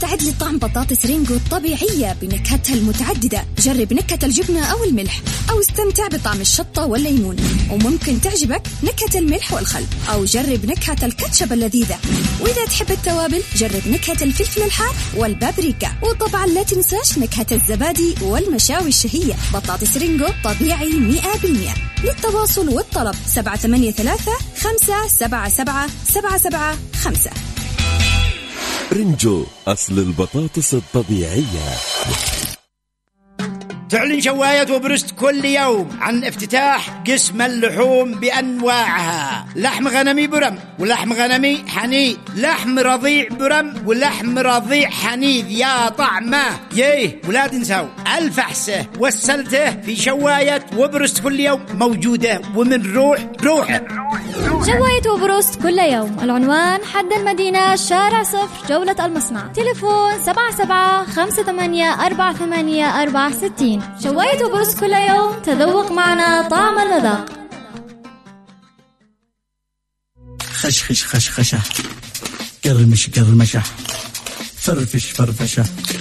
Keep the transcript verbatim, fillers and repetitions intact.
استعد لطعم بطاطس رينجو الطبيعية بنكهتها المتعددة. جرب نكهة الجبنة أو الملح، أو استمتع بطعم الشطة والليمون، وممكن تعجبك نكهة الملح والخل، أو جرب نكهة الكاتشب اللذيذة. وإذا تحب التوابل جرب نكهة الفلفل الحار والبابريكا. وطبعا لا تنساش نكهة الزبادي والمشاوي الشهية. بطاطس رينجو طبيعي مئة بالمئة. للتواصل والطلب سبعة ثمانية ثلاثة خمسة سبعة سبعة سبعة سبعة خمسة. رينجو أصل البطاطس الطبيعية. تعلن شواية وبرست كل يوم عن افتتاح قسم اللحوم بأنواعها: لحم غنمي برم، ولحم غنمي حنيذ، لحم رضيع برم، ولحم رضيع حنيذ. يا طعمه يه. ولا تنسوا الفحسة والسلته في شواية وبرست كل يوم موجودة، ومن روح روحه. شواية وبروست كل يوم. العنوان: حد المدينة، شارع صفر، جولة المصنع. تليفون سبعة سبعة خمسة ثمانية أربعة ثمانية أربعة ستين. شواية وبروست كل يوم، تذوق معنا طعم المذاق. خشخش خشخشة، قرمش قرمشة، فرفش فرفشة.